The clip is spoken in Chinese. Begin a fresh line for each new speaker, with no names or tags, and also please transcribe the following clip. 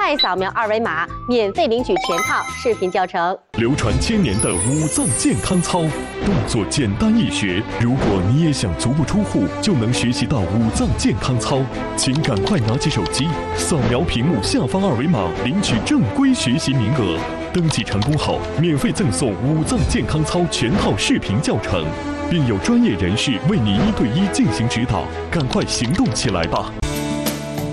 快扫描二维码，免费领取全套视频教程。
流传千年的五脏健康操，动作简单易学。如果你也想足不出户就能学习到五脏健康操，请赶快拿起手机，扫描屏幕下方二维码，领取正规学习名额。登记成功后，免费赠送五脏健康操全套视频教程，并有专业人士为你1对1进行指导。赶快行动起来吧！